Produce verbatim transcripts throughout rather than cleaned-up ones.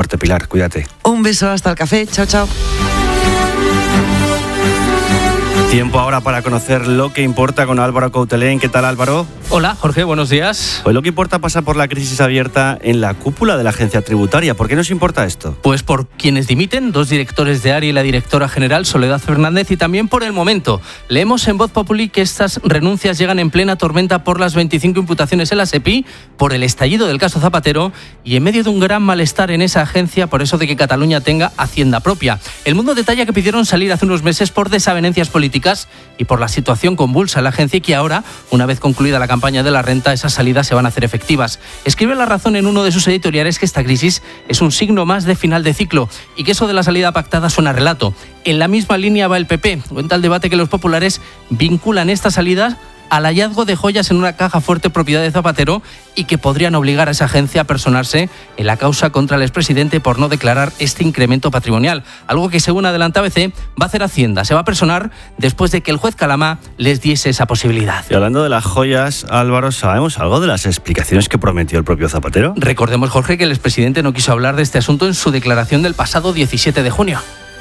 fuerte, Pilar, cuídate. Un beso, hasta el café, chao, chao. Tiempo ahora para conocer lo que importa con Álvaro Coutelén. ¿Qué tal, Álvaro? Hola, Jorge, buenos días. Hoy lo que importa pasa por la crisis abierta en la cúpula de la agencia tributaria. ¿Por qué nos importa esto? Pues por quienes dimiten, dos directores de ARI y la directora general, Soledad Fernández, y también por el momento. Leemos en Voz Populi que estas renuncias llegan en plena tormenta por las veinticinco imputaciones en la SEPI, por el estallido del caso Zapatero y en medio de un gran malestar en esa agencia por eso de que Cataluña tenga hacienda propia. El Mundo detalla que pidieron salir hace unos meses por desavenencias políticas y por la situación convulsa en la agencia y que ahora, una vez concluida la campaña de la renta, esas salidas se van a hacer efectivas. Escribe La Razón en uno de sus editoriales que esta crisis es un signo más de final de ciclo y que eso de la salida pactada suena a relato. En la misma línea va el P P. Cuenta el debate que los populares vinculan esta salida al hallazgo de joyas en una caja fuerte propiedad de Zapatero y que podrían obligar a esa agencia a personarse en la causa contra el expresidente por no declarar este incremento patrimonial. Algo que, según adelanta A B C, va a hacer Hacienda. Se va a personar después de que el juez Calamá les diese esa posibilidad. Y hablando de las joyas, Álvaro, ¿sabemos algo de las explicaciones que prometió el propio Zapatero? Recordemos, Jorge, que el expresidente no quiso hablar de este asunto en su declaración del pasado diecisiete de junio.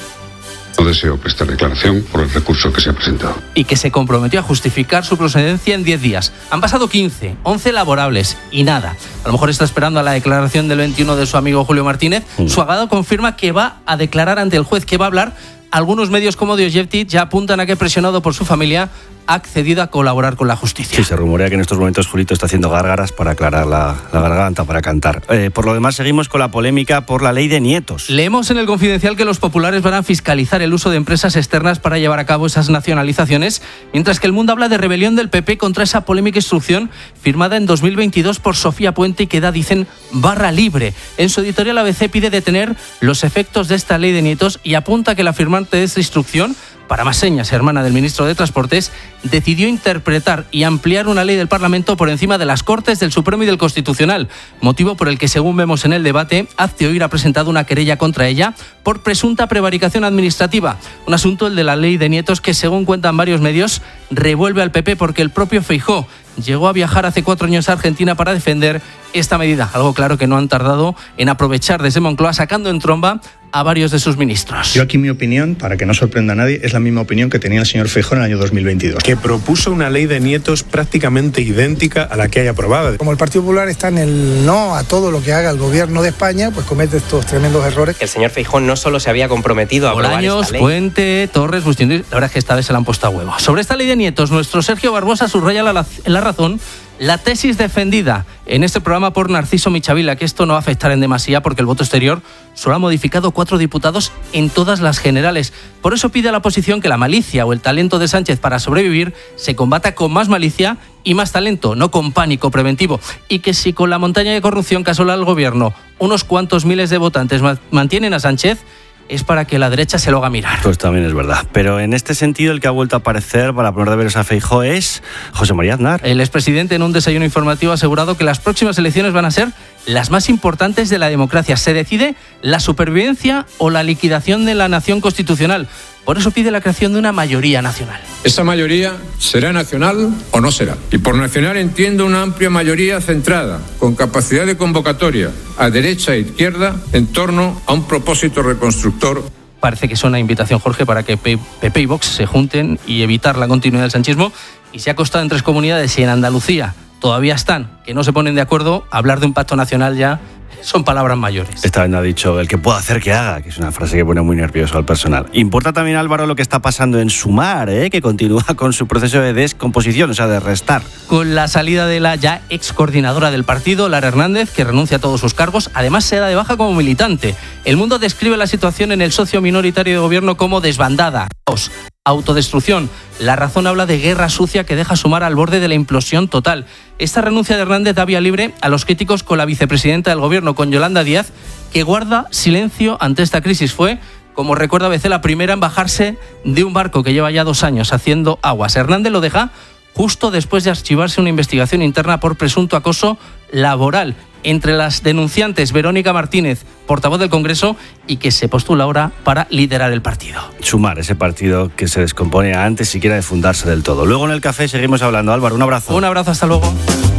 No deseo prestar declaración por el recurso que se ha presentado. Y que se comprometió a justificar su procedencia en diez días. Han pasado quince, once laborables y nada. A lo mejor está esperando a la declaración del veintiuno de su amigo Julio Martínez. Mm. Su abogado confirma que va a declarar ante el juez, que va a hablar. Algunos medios como Diojevti ya apuntan a que, presionado por su familia, ha accedido a colaborar con la justicia. Sí, se rumorea que en estos momentos Julito está haciendo gárgaras para aclarar la, la garganta, para cantar. Eh, por lo demás, seguimos con la polémica por la ley de nietos. Leemos en El Confidencial que los populares van a fiscalizar el uso de empresas externas para llevar a cabo esas nacionalizaciones, mientras que El Mundo habla de rebelión del P P contra esa polémica instrucción firmada en dos mil veintidós por Sofía Puente y que da, dicen, barra libre. En su editorial, A B C pide detener los efectos de esta ley de nietos y apunta que la firmante de esta instrucción, para más señas, hermana del ministro de Transportes, decidió interpretar y ampliar una ley del Parlamento por encima de las Cortes, del Supremo y del Constitucional, motivo por el que, según vemos en el debate, Hazte Oír ha presentado una querella contra ella por presunta prevaricación administrativa. Un asunto, el de la ley de nietos, que, según cuentan varios medios, revuelve al P P porque el propio Feijóo llegó a viajar hace cuatro años a Argentina para defender esta medida. Algo claro que no han tardado en aprovechar desde Moncloa, sacando en tromba a varios de sus ministros. Yo aquí mi opinión, para que no sorprenda a nadie, es la misma opinión que tenía el señor Feijóo en el año dos mil veintidós. Que propuso una ley de nietos prácticamente idéntica a la que hay aprobada. Como el Partido Popular está en el no a todo lo que haga el gobierno de España, pues comete estos tremendos errores. El señor Feijóo no solo se había comprometido a aprobar Bolaños, esta ley. Puente, Torres, Bustinduy, la verdad es que esta vez se la han puesto a huevo. Sobre esta ley de nietos, nuestro Sergio Barbosa subraya la, en La Razón la tesis defendida en este programa por Narciso Michavila, que esto no va a afectar en demasía porque el voto exterior solo ha modificado cuatro diputados en todas las generales. Por eso pide a la oposición que la malicia o el talento de Sánchez para sobrevivir se combata con más malicia y más talento, no con pánico preventivo. Y que si con la montaña de corrupción que asola el gobierno unos cuantos miles de votantes mantienen a Sánchez, es para que la derecha se lo haga mirar. Pues también es verdad. Pero en este sentido, el que ha vuelto a aparecer para poner deberes a Feijóo es José María Aznar. El expresidente, en un desayuno informativo, ha asegurado que las próximas elecciones van a ser las más importantes de la democracia. Se decide la supervivencia o la liquidación de la nación constitucional. Por eso pide la creación de una mayoría nacional. Esa mayoría será nacional o no será. Y por nacional entiendo una amplia mayoría centrada, con capacidad de convocatoria a derecha e izquierda, en torno a un propósito reconstructor. Parece que es una invitación, Jorge, para que P P y Vox se junten y evitar la continuidad del sanchismo. Y se ha costado en tres comunidades y en Andalucía todavía están, que no se ponen de acuerdo, hablar de un pacto nacional ya son palabras mayores. Esta vez no ha dicho el que pueda hacer que haga, que es una frase que pone muy nervioso al personal. Importa también, Álvaro, lo que está pasando en Sumar, ¿eh? Que continúa con su proceso de descomposición, o sea, de restar. Con la salida de la ya ex coordinadora del partido, Lara Hernández, que renuncia a todos sus cargos, además se da de baja como militante. El Mundo describe la situación en el socio minoritario de gobierno como desbandada, caos, autodestrucción. La Razón habla de guerra sucia que deja Sumar al borde de la implosión total. Esta renuncia de Hernández da vía libre a los críticos con la vicepresidenta del gobierno, con Yolanda Díaz, que guarda silencio ante esta crisis. Fue, como recuerda A B C, la primera en bajarse de un barco que lleva ya dos años haciendo aguas. Hernández lo deja justo después de archivarse una investigación interna por presunto acoso laboral entre las denunciantes Verónica Martínez, portavoz del Congreso, y que se postula ahora para liderar el partido. Sumar, ese partido que se descompone antes siquiera de fundarse del todo. Luego en el café seguimos hablando. Álvaro, un abrazo. Un abrazo, hasta luego.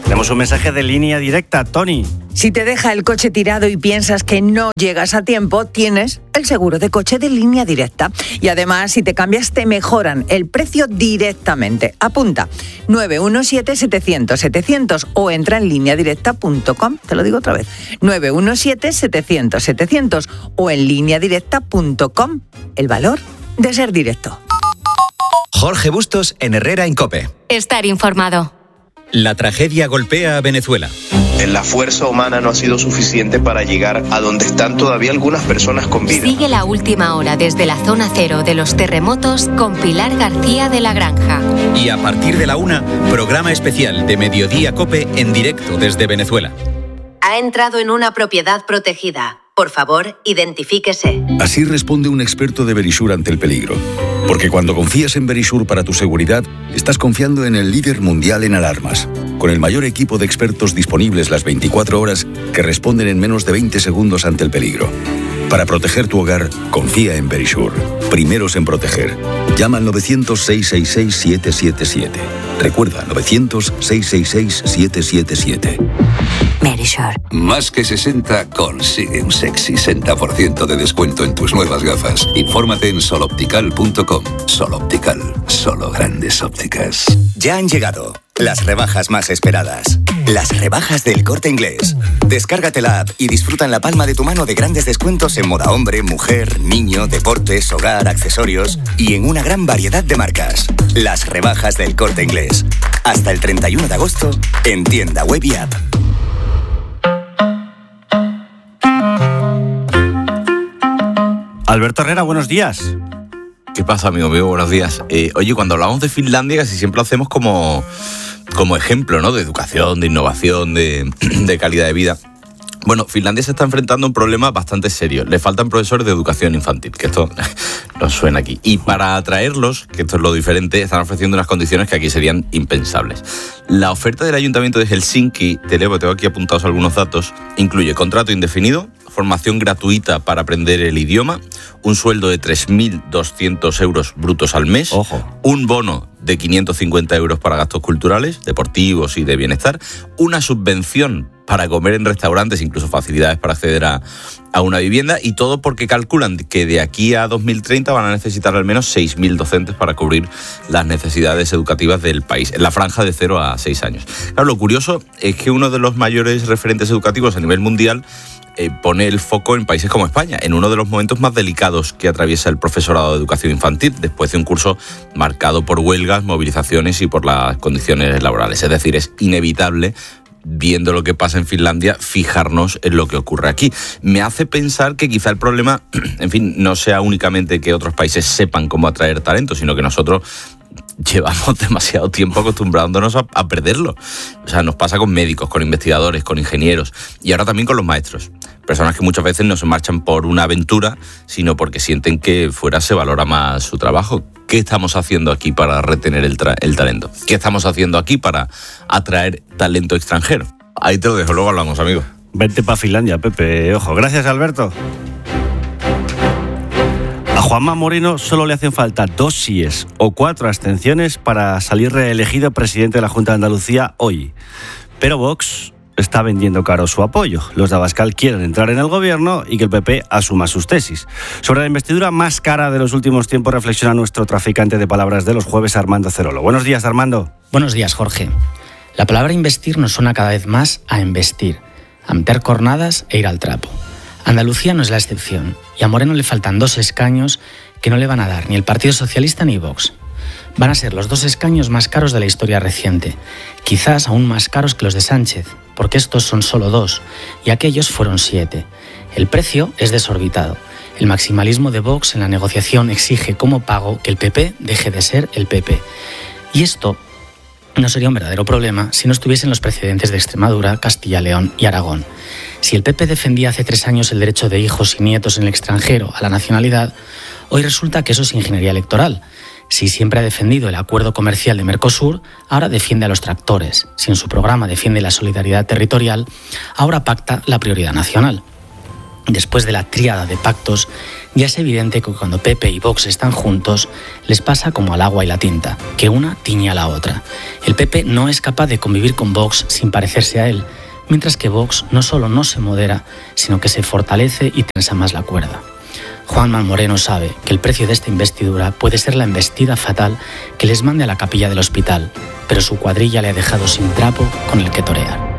Tenemos un mensaje de Línea Directa, Tony. Si te deja el coche tirado y piensas que no llegas a tiempo, tienes el seguro de coche de Línea Directa. Y además, si te cambias, te mejoran el precio directamente. Apunta, nueve uno siete, setecientos, setecientos o entra en línea directa punto com. Te lo digo otra vez, nueve uno siete, setecientos, setecientos o en línea directa punto com. El valor de ser directo. Jorge Bustos en Herrera en COPE. Estar informado. La tragedia golpea a Venezuela. La fuerza humana no ha sido suficiente para llegar a donde están todavía algunas personas con vida. Sigue la última hora desde la zona cero de los terremotos con Pilar García de la Granja. Y a partir de la una, programa especial de Mediodía COPE en directo desde Venezuela. Ha entrado en una propiedad protegida. Por favor, identifíquese. Así responde un experto de Verisur ante el peligro. Porque cuando confías en Verisur para tu seguridad, estás confiando en el líder mundial en alarmas, con el mayor equipo de expertos disponibles las veinticuatro horas que responden en menos de veinte segundos ante el peligro. Para proteger tu hogar, confía en Verisur. Primeros en proteger. Llama al novecientos, seiscientos sesenta y seis, siete siete siete. Recuerda, novecientos, seiscientos sesenta y seis, siete siete siete. Verisur. Más que sesenta consigue un sexy sesenta por ciento de descuento en tus nuevas gafas. Infórmate en sol optical punto com. Sol Optical, solo grandes ópticas. Ya han llegado las rebajas más esperadas. Las rebajas del Corte Inglés. Descárgate la app y disfruta en la palma de tu mano de grandes descuentos en moda hombre, mujer, niño, deportes, hogar, accesorios y en una gran variedad de marcas. Las rebajas del Corte Inglés. Hasta el treinta y uno de agosto en tienda web y app. Alberto Herrera, buenos días. ¿Qué pasa, amigo mío? Buenos días. Eh, oye, cuando hablamos de Finlandia casi siempre lo hacemos como, como ejemplo, ¿no? De educación, de innovación, de, de calidad de vida. Bueno, Finlandia se está enfrentando a un problema bastante serio. Le faltan profesores de educación infantil, que esto nos suena aquí. Y para atraerlos, que esto es lo diferente, están ofreciendo unas condiciones que aquí serían impensables. La oferta del Ayuntamiento de Helsinki, te leo, tengo aquí apuntados algunos datos, incluye contrato indefinido, formación gratuita para aprender el idioma, un sueldo de tres mil doscientos euros brutos al mes, Ojo. un bono de quinientos cincuenta euros para gastos culturales, deportivos y de bienestar, una subvención para comer en restaurantes, incluso facilidades para acceder a, a una vivienda, y todo porque calculan que de aquí a dos mil treinta van a necesitar al menos seis mil docentes para cubrir las necesidades educativas del país, en la franja de cero a seis años. Claro, lo curioso es que uno de los mayores referentes educativos a nivel mundial Eh, pone el foco en países como España, en uno de los momentos más delicados que atraviesa el profesorado de educación infantil, después de un curso marcado por huelgas, movilizaciones y por las condiciones laborales. Es decir, es inevitable, viendo lo que pasa en Finlandia, fijarnos en lo que ocurre aquí. Me hace pensar que quizá el problema, en fin, no sea únicamente que otros países sepan cómo atraer talento, sino que nosotros llevamos demasiado tiempo acostumbrándonos a, a perderlo. O sea, nos pasa con médicos, con investigadores, con ingenieros y ahora también con los maestros. Personas que muchas veces no se marchan por una aventura, sino porque sienten que fuera se valora más su trabajo. ¿Qué estamos haciendo aquí para retener el, tra- el talento? ¿Qué estamos haciendo aquí para atraer talento extranjero? Ahí te lo dejo, luego hablamos, amigo. Vente para Finlandia, Pepe. Ojo, gracias, Alberto. A Juanma Moreno solo le hacen falta dos síes o cuatro abstenciones para salir reelegido presidente de la Junta de Andalucía hoy. Pero Vox está vendiendo caro su apoyo. Los de Abascal quieren entrar en el gobierno y que el P P asuma sus tesis. Sobre la investidura más cara de los últimos tiempos reflexiona nuestro traficante de palabras de los jueves, Armando Cerolo. Buenos días, Armando. Buenos días, Jorge. La palabra investir nos suena cada vez más a embestir, a meter cornadas e ir al trapo. Andalucía no es la excepción, y a Moreno le faltan dos escaños que no le van a dar ni el Partido Socialista ni Vox. Van a ser los dos escaños más caros de la historia reciente, quizás aún más caros que los de Sánchez, porque estos son solo dos, y aquellos fueron siete. El precio es desorbitado. El maximalismo de Vox en la negociación exige como pago que el P P deje de ser el P P. Y esto no sería un verdadero problema si no estuviesen los precedentes de Extremadura, Castilla, León y Aragón. Si el P P defendía hace tres años el derecho de hijos y nietos en el extranjero a la nacionalidad, hoy resulta que eso es ingeniería electoral. Si siempre ha defendido el acuerdo comercial de Mercosur, ahora defiende a los tractores. Si en su programa defiende la solidaridad territorial, ahora pacta la prioridad nacional. Después de la tríada de pactos, ya es evidente que cuando Pepe y Vox están juntos, les pasa como al agua y la tinta, que una tiñe a la otra. El P P no es capaz de convivir con Vox sin parecerse a él, mientras que Vox no solo no se modera, sino que se fortalece y tensa más la cuerda. Juanma Moreno sabe que el precio de esta investidura puede ser la embestida fatal que les mande a la capilla del hospital, pero su cuadrilla le ha dejado sin trapo con el que torear.